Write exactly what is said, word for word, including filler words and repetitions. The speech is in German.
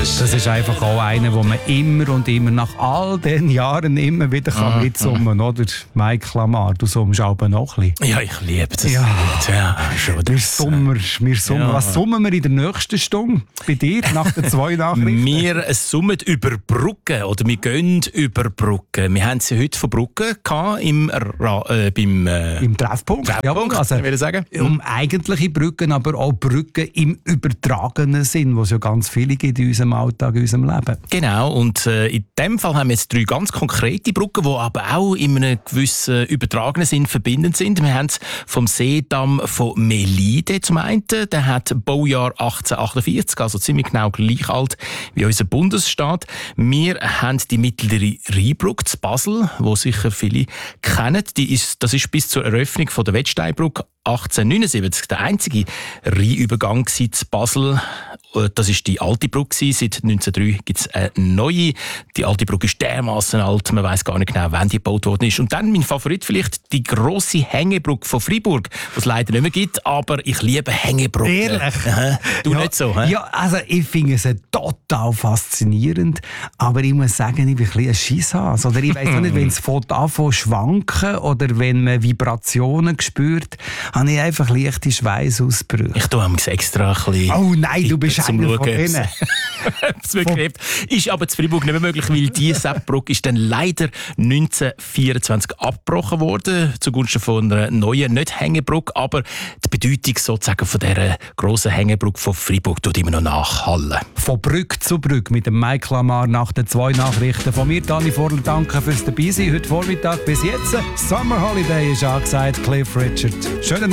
Das ist einfach auch einer, wo man immer und immer nach all den Jahren immer wieder kann mitsummen, oder? Mike Lamar, du summst aber noch ein bisschen. Ja, ich liebe das. Ja, ja schon. Wir Sommer, wir Sommer. Ja. Was summen wir in der nächsten Stunde bei dir nach den zwei Nachrichten? Wir summen über Brücken oder wir gehen über Brücken. Wir haben sie heute von Brücken gehabt im Ra äh, beim äh, Im Treffpunkt. Treffpunkt, Ja, also, ich würde sagen. um eigentliche Brücken, aber auch Brücken im übertragenen Sinn, was ja ganz viele gibt in unserem Alltag, in unserem Leben. Genau, und äh, in dem Fall haben wir jetzt drei ganz konkrete Brücken, die aber auch in einem gewissen übertragenen Sinn verbindend sind. Wir haben es vom Seedamm von Melide zum einen, der hat Baujahr achtzehnhundertachtundvierzig, also ziemlich genau gleich alt wie unser Bundesstaat. Wir haben die mittlere Rheinbrücke zu Basel, die sicher viele kennen. Die ist, das ist bis zur Eröffnung von der Wettsteinbrücke achtzehnhundertneunundsiebzig der einzige Rheinübergang zu Basel. Das ist die alte Brücke. Seit neunzehnhundertdrei gibt es eine neue. Die alte Brücke ist dermassen alt, man weiß gar nicht genau, wann die gebaut worden ist. Und dann mein Favorit vielleicht die grosse Hängebrücke von Freiburg, die es leider nicht mehr gibt, aber ich liebe Hängebrücken. Ehrlich? Du ja, nicht so, hä? Ja, also ich finde es total faszinierend, aber ich muss sagen, ich bin ein bisschen ein Scheisshase. Oder ich weiss auch nicht, wenn es anfängt zu schwanken oder wenn man Vibrationen spürt, habe ich einfach leichte Schweißausbrüche. Ich tue am extra ein bisschen. Oh nein, du bist zum einer Schauen, von denen. ob's wirklich hilft. Ist aber zu Freiburg nicht mehr möglich, weil diese Seppbrücke ist dann leider neunzehnhundertvierundzwanzig abgebrochen worden, zugunsten von einer neuen, nicht Hängebrücke, aber die Bedeutung sozusagen von dieser grossen Hängebrücke von Freiburg tut immer noch nachhallen. Von Brücke zu Brücke mit dem Mike Lamar nach den zwei Nachrichten. Von mir, Dani Vorl, danke fürs Dabeisein heute Vormittag. Bis jetzt, Summer Holiday ist angesagt, Cliff Richard. Schönen